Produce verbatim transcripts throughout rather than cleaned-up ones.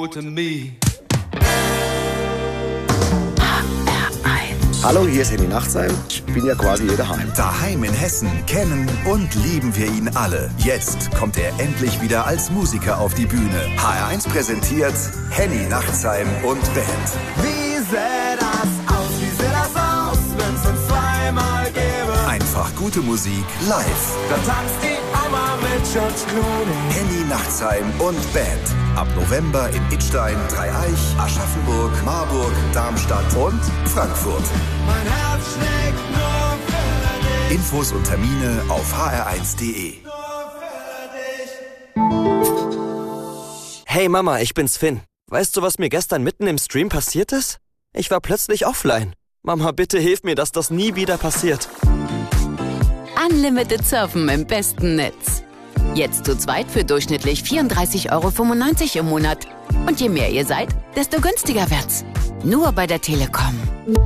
more to me. Hallo, hier ist Henny Nachtsheim. Ich bin ja quasi hier daheim. Daheim in Hessen kennen und lieben wir ihn alle. Jetzt kommt er endlich wieder als Musiker auf die Bühne. H R eins präsentiert Henny Nachtsheim und Band. Wie sähe das aus, wie sähe das aus, wenn's uns zweimal gäbe? Einfach gute Musik live. Da tanzt die Oma mit George Clooney. Henny Nachtsheim und Band. Ab November in Idstein, Dreieich, Aschaffenburg, Marburg, Darmstadt und Frankfurt. Mein Herz schlägt nur für dich. Infos und Termine auf h r eins punkt d e. Nur für dich. Hey Mama, ich bin's Finn. Weißt du, was mir gestern mitten im Stream passiert ist? Ich war plötzlich offline. Mama, bitte hilf mir, dass das nie wieder passiert. Unlimited Surfen im besten Netz. Jetzt zu zweit für durchschnittlich vierunddreißig Euro fünfundneunzig im Monat. Und je mehr ihr seid, desto günstiger wird's. Nur bei der Telekom.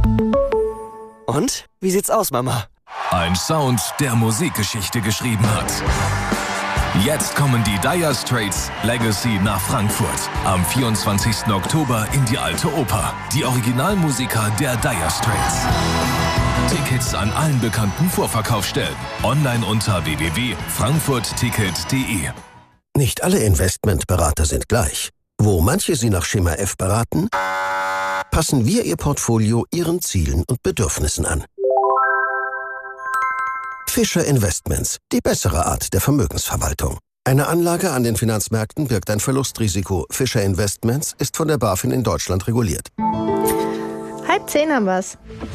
Und? Wie sieht's aus, Mama? Ein Sound, der Musikgeschichte geschrieben hat. Jetzt kommen die Dire Straits Legacy nach Frankfurt. Am vierundzwanzigsten Oktober in die Alte Oper. Die Originalmusiker der Dire Straits. Tickets an allen bekannten Vorverkaufsstellen. Online unter w w w punkt frankfurt ticket punkt d e. Nicht alle Investmentberater sind gleich. Wo manche Sie nach Schema F beraten, passen wir Ihr Portfolio Ihren Zielen und Bedürfnissen an. Fischer Investments, die bessere Art der Vermögensverwaltung. Eine Anlage an den Finanzmärkten birgt ein Verlustrisiko. Fischer Investments ist von der BaFin in Deutschland reguliert. Halb zehn haben wir's.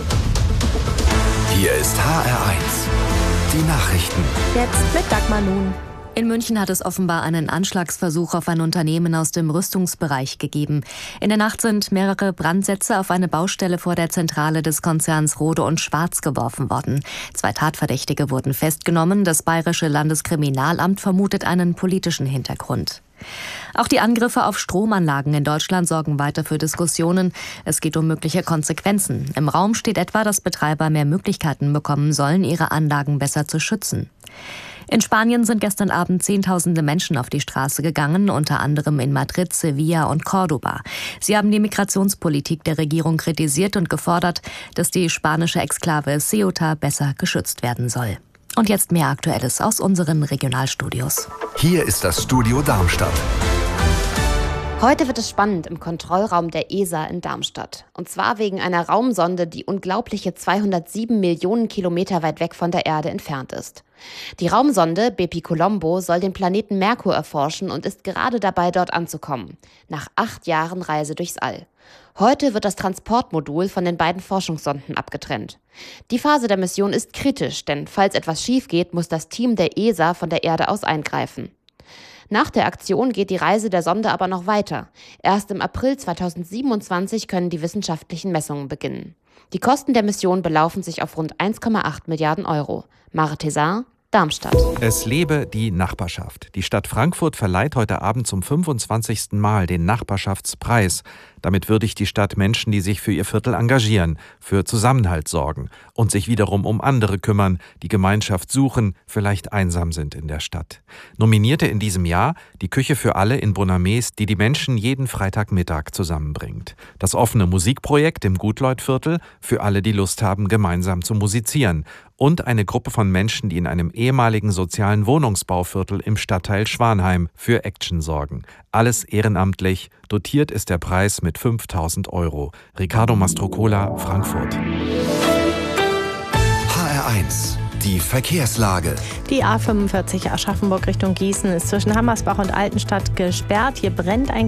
Hier ist H R eins. Die Nachrichten. Jetzt mit Dagmar Nun. In München hat es offenbar einen Anschlagsversuch auf ein Unternehmen aus dem Rüstungsbereich gegeben. In der Nacht sind mehrere Brandsätze auf eine Baustelle vor der Zentrale des Konzerns Rohde und Schwarz geworfen worden. Zwei Tatverdächtige wurden festgenommen. Das Bayerische Landeskriminalamt vermutet einen politischen Hintergrund. Auch die Angriffe auf Stromanlagen in Deutschland sorgen weiter für Diskussionen. Es geht um mögliche Konsequenzen. Im Raum steht etwa, dass Betreiber mehr Möglichkeiten bekommen sollen, ihre Anlagen besser zu schützen. In Spanien sind gestern Abend Zehntausende Menschen auf die Straße gegangen, unter anderem in Madrid, Sevilla und Córdoba. Sie haben die Migrationspolitik der Regierung kritisiert und gefordert, dass die spanische Exklave Ceuta besser geschützt werden soll. Und jetzt mehr Aktuelles aus unseren Regionalstudios. Hier ist das Studio Darmstadt. Heute wird es spannend im Kontrollraum der E S A in Darmstadt. Und zwar wegen einer Raumsonde, die unglaubliche zweihundertsieben Millionen Kilometer weit weg von der Erde entfernt ist. Die Raumsonde Bepicolombo soll den Planeten Merkur erforschen und ist gerade dabei, dort anzukommen. Nach acht Jahren Reise durchs All. Heute wird das Transportmodul von den beiden Forschungssonden abgetrennt. Die Phase der Mission ist kritisch, denn falls etwas schief geht, muss das Team der E S A von der Erde aus eingreifen. Nach der Aktion geht die Reise der Sonde aber noch weiter. Erst im April zweitausendsiebenundzwanzig können die wissenschaftlichen Messungen beginnen. Die Kosten der Mission belaufen sich auf rund eins Komma acht Milliarden Euro. Mare Thézard, Darmstadt. Es lebe die Nachbarschaft. Die Stadt Frankfurt verleiht heute Abend zum fünfundzwanzigsten Mal den Nachbarschaftspreis. Damit würdigt die Stadt Menschen, die sich für ihr Viertel engagieren, für Zusammenhalt sorgen und sich wiederum um andere kümmern, die Gemeinschaft suchen, vielleicht einsam sind in der Stadt. Nominierte in diesem Jahr die Küche für alle in Bonames, die die Menschen jeden Freitagmittag zusammenbringt. Das offene Musikprojekt im Gutleutviertel für alle, die Lust haben, gemeinsam zu musizieren. Und eine Gruppe von Menschen, die in einem ehemaligen sozialen Wohnungsbauviertel im Stadtteil Schwanheim für Action sorgen. Alles ehrenamtlich. Dotiert ist der Preis mit fünftausend Euro. Ricardo Mastrocola, Frankfurt. H R eins. Die Verkehrslage. Die A fünfundvierzig Aschaffenburg Richtung Gießen ist zwischen Hammersbach und Altenstadt gesperrt. Hier brennt ein